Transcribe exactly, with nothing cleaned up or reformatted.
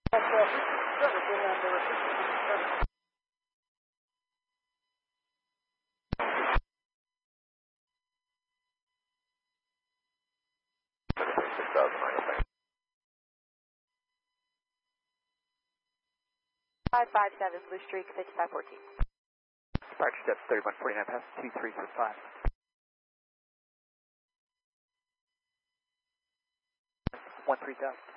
five five seven Blue Streak, fifty-five fourteen. Departure steps thirty-one forty-nine past two three four five. one three thousand.